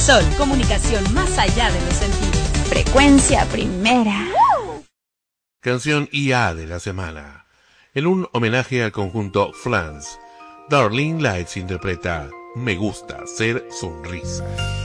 Sol, comunicación más allá de los sentidos. Frecuencia primera. Canción IA de la semana. En un homenaje al conjunto Flans, Darlene Lights interpreta Me gusta ser sonrisa.